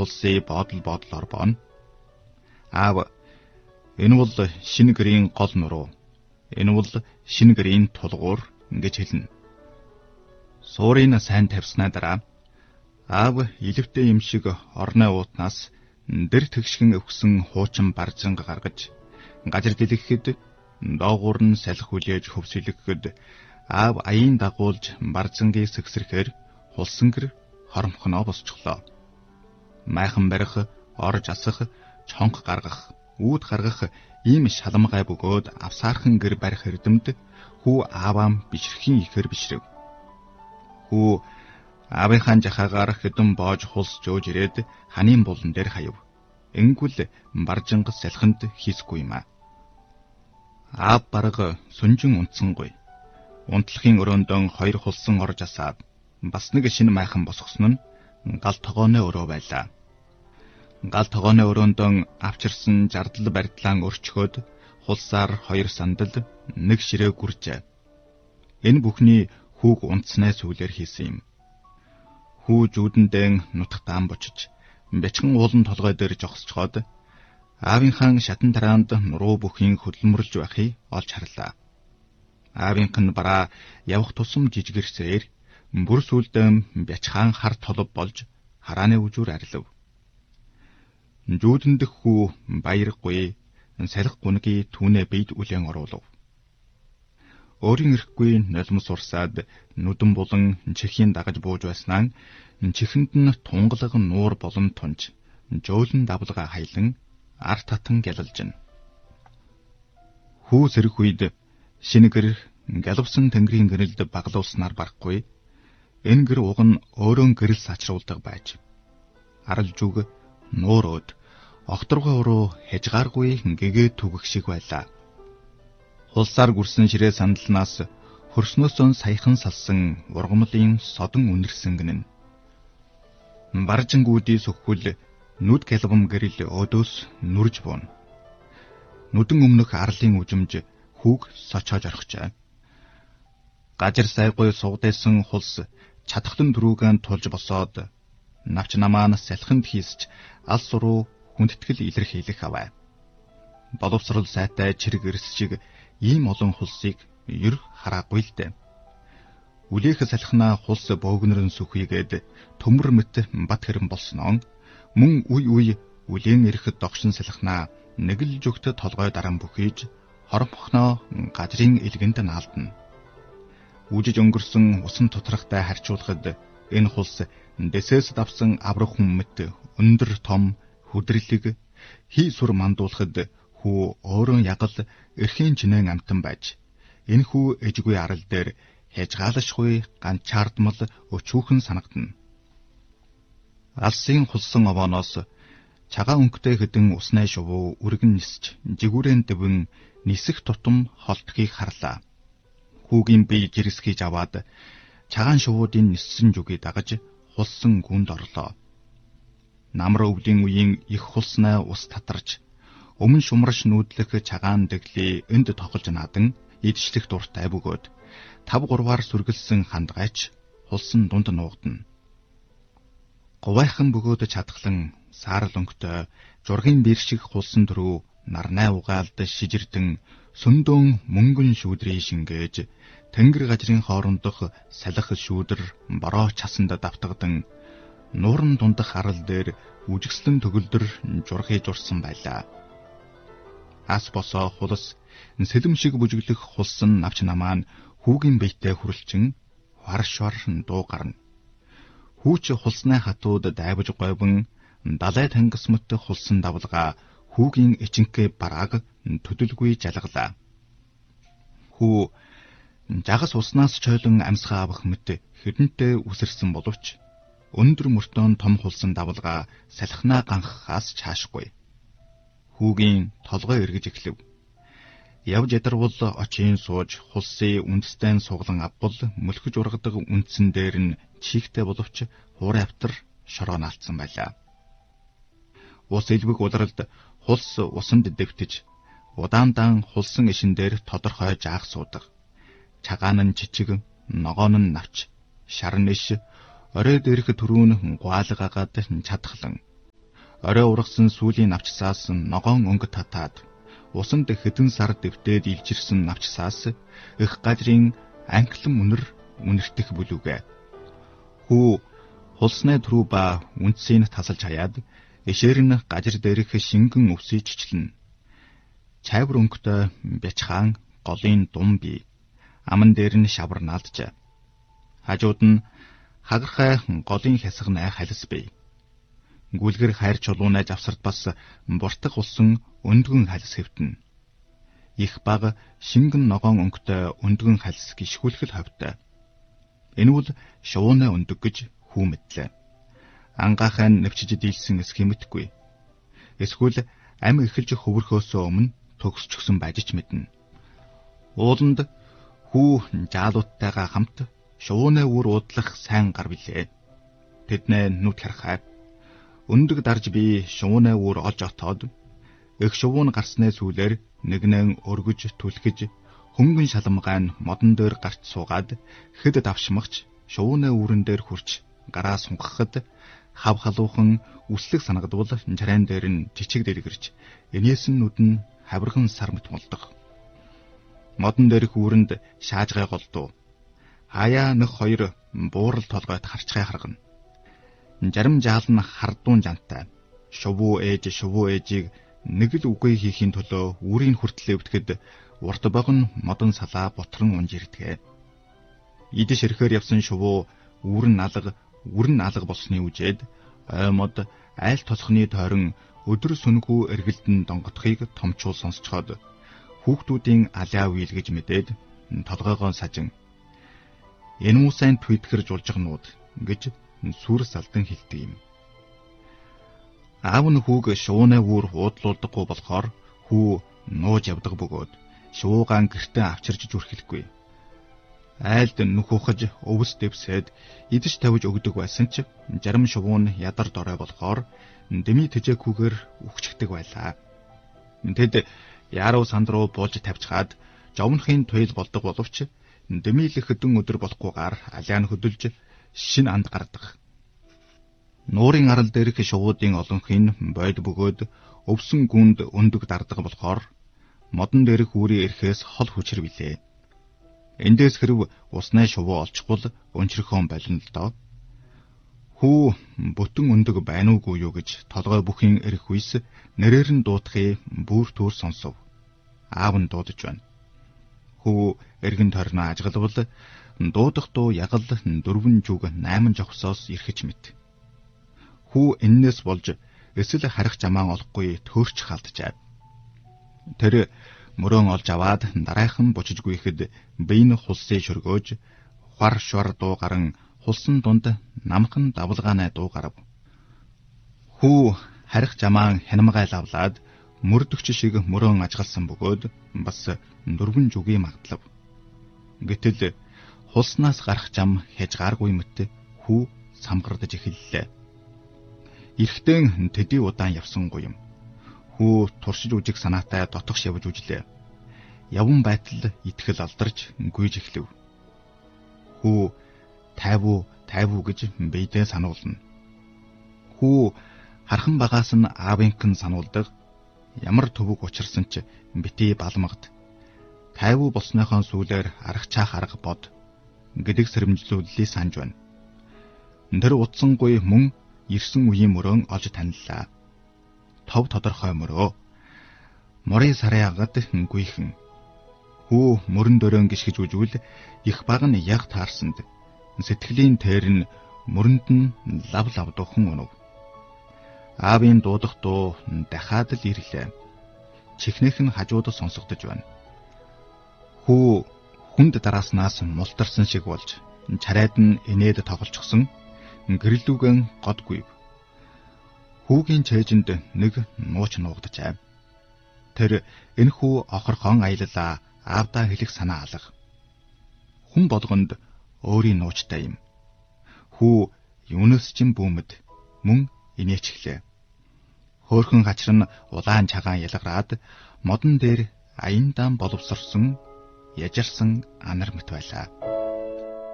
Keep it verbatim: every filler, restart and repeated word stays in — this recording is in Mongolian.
хулсыг бодол бодлоор бооно. Аав, энэ бол шинэ гэрийн гол нуруу. Энэ бол шинэ гэрийн тулгуур гэж хэлнэ. Суурийг сайн тавьснаа дараа аав илвтэй юм шиг орной уутнаас дэр тэгшгэн өвгсөн хуучин баржинга гаргаж газар дэлгэхэд доогуур нь салхи хүлээж хөвсөлгөхөд аав аян дагуулж баржингийн сэгсрэхээр хулсан гэр хоромхоноо босчихлоо. Майхан барих, орж асах, чонх гаргах, үүд гаргах ийм шалмгай бөгөөд авсаархан гэр барих эрдэмд хүү аавам бишрхийн ихэр бишрэв. Хүү аавынхаа жахаагаар хэдэн боож хулс жөөж ирээд ханийн булан дээр хаяв. Энгүүл баржинга салхинд хийсгүй юм аа. Аав бараг сүнжин унтсангүй. Унтлахын өрөөндөн хоёр хулсан орж асаад бас нэг шинэ майхан босгосон нь гал тогооны өрөө байлаа. Гал тогооны өрөөндөн авчирсан жардал барьтлаан өрчгөөд хулсаар хоёр сандал нэг ширээ гүржээ. Энэ бүхний хүүг унтснаа сүүлээр хийсэн юм. Хүү жүүдэндээ нутагтаан бочиж бячхан уулан толгой дээр жогсчоод аавынхаа шатан тараанд нуруу бүхийн хөдөлмөрлж байхыг олж харлаа. Аавынх нь бараа явах тусам жижигэрсээр бүр сүлдэн бячхан хар толб болж харааны үжүүр арилв. Жүүдэндх хүү баяргүй салхи гунгийн түүнээ бийд үлэн оруулав. Өөрийн ирэхгүй нулимс урсаад нүдэн булан чихийн дагаж бууж байснаа чихэнд нь тунгалаг нуур болон тунж жөөлөн давлгаа хайлан арт татан гялалжин. Хүү сэрэх үед шинэ гэр галвсан тэнгэрийн гэрэлд баглуулснаар барахгүй. Энэ гэр уг нь өөрөө гэрэл сачруулдаг байж. Арал зүг нуурууд огторгой уруу хязгааргүй гэгээ түгэх шиг байлаа. Хулсаар гүрсэн ширээ сандалнаас хөрснөөсөн саяхан салсан ургамлын содон үнэрсэн гинэн. Баржингуудын сөхгөл нүд гэлбэм гэрэл өдөөс нүрж буун. Нүдэн өмнөх арлын үжимж хүүг сочоож орхижээ. Гажир сайгүй сугдээсэн хулс чадхлан дөрүүгэн тулж босоод навч намаан салхинд хийсч алс уруу хүндэтгэл илэрхийлэх аваа. Боловсрал сайтай чирэг эрс шиг ийм олон хулсыг ер хараагүй л дээ. Үлээх салхинаа хулс боогнорын сүхийгээд төмөр мэт бат хэрэн болсноо мөн үе үе үлээн ирэхэд догшин салхинаа нэг л зүгт толгой даран бүхийж хоромхноо газрын илгэнд наалдна. Үжиж өнгөрсөн усан тутрахтай харьцуулахад энэ хулс дэсээс давсан аврах хүн мэт өндөр том хүдэрлэг хий сур мандуулахад хүү өөрөө ягал эрхийн чинэн амтан байж энэ хүү эжгүй арал дээр хязгаалшгүй ганчаардмал өчүүхэн санагдана. Алсын хулсан овооноос цагаан өнгөтэй хэдэн уснай шувуу үргэн нисч жигүүрэн дэвэн нисэх тутам холтхийг харлаа. Хүүгийн бие жирсхийж аваад цагаан шувуудын ниссэн зүгийг дагаж хулсан гүнд орлоо. Намар өвлийн үеийн их хулснаа ус татарч өмнө шумарш нүүдлэх цагаан дэглий энд тоглож наадан идчлэх дуртай бөгөөд тав гурваар сүргэлсэн хандгайч хулсан дунд нуугдана. Говайхан бөгөөд чадхлан саарл өнгөтэй жургийн бир шиг хулсан төрөө нарнай угаалд шижирдэн сөндөөн мөнгөн шүүдрийн шингээж тэнгэр газрын хоорондох салхи шүүдэр бороо часанд давтагдан нууран дундах арал дээр үжигслэн төгөлдөр журхий журсан байлаа. Ас босоо хулс сэлэм шиг бүжиглэх хулсан навч намаан хүүгийн биетэй хүрэлчин харшвар дуу гарна. Хүүч хулсны хатууд дайвж гойвон далай тангас мэт хулсан давлгаа хүүгийн ичинхээ барааг төдөлгүй жалгалаа. Хүү жагас уснаас чойлон амьсгаа авах мэт хэдэнтэй үсэрсэн боловч өндөр мөртөөн том хулсан давлгаа салхинаа ганхахаас чаашгүй. Хүүгийн толгой эргэж эхлэв. Явж ядарвал очийн сууж хулсын үндэстэн суглан авбал мөлхөж ургадаг үндсэн дээр нь чийгтэй боловч хуурай автар шороо наалтсан байлаа. Ус элбэг улралд хулс усанд дэвтэж удаандан хулсан ишин дээр тодорхой жаах суудаг. Чагаан нь жижиг, ногоон нь навч, шарн иш, орой дээрх төрүүн гуайлгагаад чадхлан орой ургасан сүүлийн навчсаас ногоон өнгө татаад усанд хэдэн сар дэвтээд илжирсэн навчсаас их газрын анхлан үнэр үнэртэх бүлүүгэ. Хүү хулсны түрүү ба үндсийг тасалж хаяад эшээр нь газар дээрх шингэн өвсөж чичлэн. Чайвар өнгөтэй бячхаан голын дум бий. Аман дээр нь шавар наалджээ. Хажууд нь хагархай голын хясгнай халис бий. Гүлгэр хайр чулуунай завсарт бас буртах улсан өндгөн халис хэвтэн. Их бага шингэн ногоон өнгөтэй өндгөн халис гიშгүүлэхэл хавтай. Энэ бол шувууны өндөг гэж хүү мэдлээ. Ангахай нэвчиж дийлсэн эс хэмэтгүй. Эсвэл ам эхэлж хөвөрхөөсөө өмнө төгсчихсөн байж ч мэднэ. Ууланд хүү жаалууттайгаа хамт шувууны үр уудлах сайн гар билээ. Тэднээ нүд харахаа. Өндөг дарж би шувууны үр олж отоод их шувуун гарсны сүүлээр нэгнэн өргөж түлхэж хөнгөн шалмгаан модон дээр гарч суугаад хэд давшмагч шувууны үрэн дээр хурч гараа сунгахад хав халуухан үслэг санагдвал чарайн дээр нь жичиг дэлгэрч энээс нь нүд нь хавирхан сар мэт молдох. Модон дээрх үүрэнд шаажгай голдуу. Хаяа нөх хоёр буурал толгойд харчгай харгана. Жарим жаал нь хардуун жантай. Шувуу ээж шувуу ээжийг нэг л үгүй хийхийн төлөө үрийн хүртлээ өвтгöd урд богн модон салаа бутран унж ирдгээ. Идэж ирэхээр явсан шувуу үрэн алга үрэн алга болсны үжээд оймод айл толхны тойрон өдөр сүнхүү эргэлдэн донготхыг томчуул сонсцоход хүүхдүүдийн алиа уйлгэж мэдээд толгойгоо сажин энэ усайн твитгэр жулжгнууд гэж сүрс алдан хэлдэг юм. Аав нь хүүг шууны үр уудлуулдаггүй болохоор хүү нууж явдаг бөгөөд шуугаан гэртээ авчирч зүрхэлгүй. Айлд нүх ухаж өвс дэвсээд идэж тавьж өгдөг байсан ч жарим шувуун ядар дорой болохоор дэми тэжээгүйгээр үхчихдэг байлаа. Тэд яруу санд руу буулж тавьчихад жовнохын туйл болдог боловч дэмийлэх хэдэн өдөр болохгүйгээр алиан хөдөлж шин анд гардаг. Нуурын арал дээрх шувуудын олонхын бойд бөгөөд өвсөн гүнд өндөг дардаг болохоор модон дээрх үрийн эрхээс хол хүчээр билээ. Эндээс хэрв усны шувуу олчихвол өнчрөхөн болно л доо. Хүү бүтэн өндөг байна уугүй юу гэж толгой бүхийн эрх үйс нэрээр нь дуутахыг бүр төр сонсов. Аав нь дуудаж байна. Хүү эргэн тойрноо ажиглавал дуудах дуу ягал дөрвөн жүг найман жогсоос ирэхэж мэт. Хүү эннээс болж эсвэл харих жамаан олохгүй төөрч халджээ. Тэр мөрөн олж аваад дараахан бочижгүйхэд биеийн хулсыг шөргөөж хвар швар дуу гаран хулсан дунд намхан давлгаанай дуу гарав. Хүү харих жамаан хянамгай лавлаад мөрдөгч шиг мөрөн ажгалсан бөгөөд бас дөрвөн жүгийн магтлав. Гэтэл хулснаас гарах жам хэж гааргүй мэт хүү самгардаж эхэллээ. Ирэхдээ тэдий удаан явсангүй юм. Хүү туршиж үжих санаатай дотогш явж үжлээ. Яван байтал итгэл алдарч гүйж эхлэв. Хүү тайвуу тайвуу гэж биедээ сануулна. Хүү хархан багаас нь аавынхан сануулдаг. Ямар төвөг учирсан ч бити балмагд. Тайвуу болсныхон сүүлээр аргачаах арга бод гэдэг сэрэмжлүүллийг санаж байна. Тэр утсангүй мөн ирсэн үеийн мөрөн олж таниллаа. Тов тодорхой мөрөө. Морын сарын агад гүйхэн. Хүү мөрөн дөрөн гიშгэж үжвэл их баг нь яг таарсанд. Сэтгэлийн тээр нь мөрөнд нь лав лав духан өнөв. Аавын дуудах дуу дахиад л ирлээ. Чихнэх нь хажууд сонсогдож байна. Хүү хүнд дарааснаас мултарсан шиг болж чарайд нь инээд тоглолцсон гэрэлдүүгэн годгүй. Хүүгийн чэйжинд нэг нууч нуугдчихав. Тэр энэ хүү охорхон аяллаа аавдаа хэлэх санаа алга. Хүн болгонд өөрийн нуучтай юм. Хүү юунаас ч юм бүүмэд мөн инээчихлээ. Хөөхөн хачир нь улаан чагаан ялгараад модон дээр аян даан боловсрсон яжирсан анар мэт байлаа.